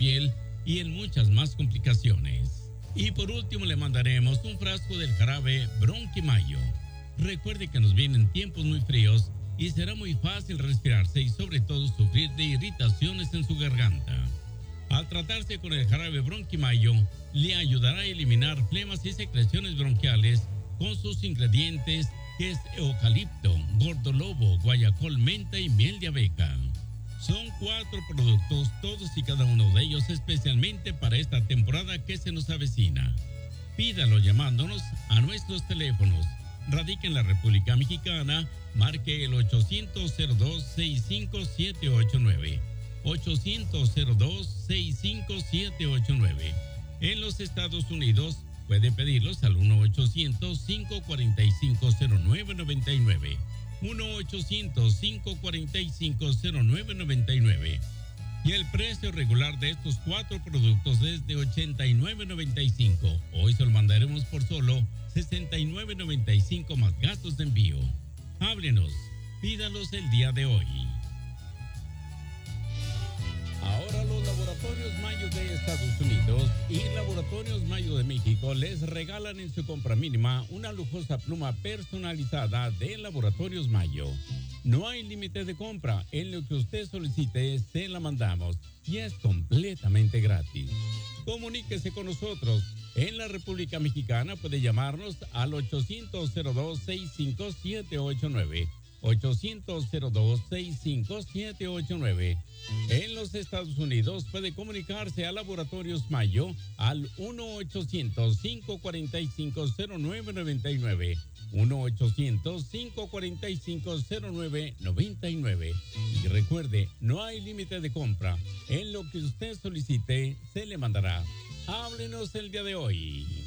piel y en muchas más complicaciones. Y por último le mandaremos un frasco del jarabe Bronquimayo. Recuerde que nos vienen tiempos muy fríos y será muy fácil respirarse y sobre todo sufrir de irritaciones en su garganta. Al tratarse con el jarabe Bronquimayo, le ayudará a eliminar flemas y secreciones bronquiales con sus ingredientes que es eucalipto, gordolobo, guayacol, menta y miel de abeja. Son 4 productos, todos y cada uno de ellos especialmente para esta temporada que se nos avecina. Pídalo llamándonos a nuestros teléfonos. Radica en la República Mexicana, marque el 800-02-65789. 800-02-65789. En los Estados Unidos puede pedirlos al 1-800-545-0999. 1-800-545-0999. Y el precio regular de estos 4 productos es de $89.95. Hoy se lo mandaremos por solo $69.95 más gastos de envío. Háblenos, pídalos el día de hoy. Ahora los Laboratorios Mayo de Estados Unidos y Laboratorios Mayo de México les regalan en su compra mínima una lujosa pluma personalizada de Laboratorios Mayo. No hay límite de compra, en lo que usted solicite se la mandamos y es completamente gratis. Comuníquese con nosotros. En la República Mexicana puede llamarnos al 800-02-65789. 800-02-65789. En los Estados Unidos puede comunicarse a Laboratorios Mayo al 1-800-545-0999. 1-800-545-0999. Y recuerde, no hay límite de compra. En lo que usted solicite, se le mandará. Háblenos el día de hoy.